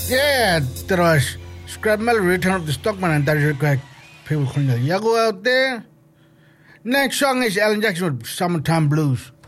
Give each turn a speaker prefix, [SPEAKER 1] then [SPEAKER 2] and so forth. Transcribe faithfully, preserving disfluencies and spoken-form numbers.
[SPEAKER 1] Yeah, that was Scrap Metal, Return of the Stockman, and that is correct. People calling the Yago out there. Next song is Alan Jackson with Summertime Blues.